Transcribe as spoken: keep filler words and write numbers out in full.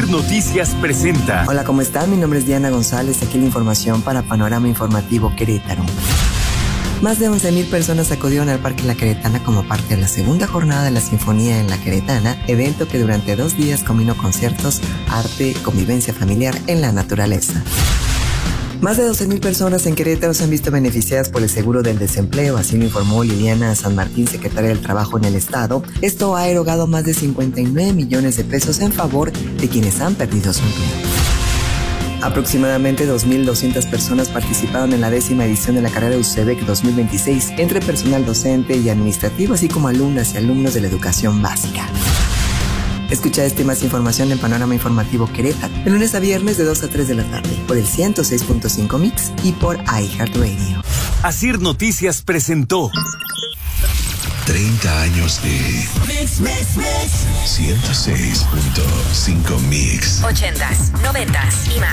Asir Noticias presenta. Hola, ¿cómo están? Mi nombre es Diana González, aquí la información para Panorama Informativo Querétaro. Más de once mil personas acudieron al Parque La Queretana como parte de la segunda jornada de la Sinfonía en La Queretana, evento que durante dos días combinó conciertos, arte, convivencia familiar en la naturaleza. Más de doce mil personas en Querétaro se han visto beneficiadas por el seguro del desempleo, así lo informó Liliana San Martín, secretaria del Trabajo en el Estado. Esto ha erogado más de cincuenta y nueve millones de pesos en favor de quienes han perdido su empleo. Aproximadamente dos mil doscientas personas participaron en la décima edición de la carrera U C E B C dos mil veintiséis entre personal docente y administrativo, así como alumnas y alumnos de la educación básica. Escucha esta y más información en Panorama Informativo Querétaro, de lunes a viernes de dos a tres de la tarde, por el ciento seis punto cinco Mix y por iHeartRadio. Asir Noticias presentó treinta años de Mix, Mix, Mix. ciento seis punto cinco Mix. ochentas, noventas y más.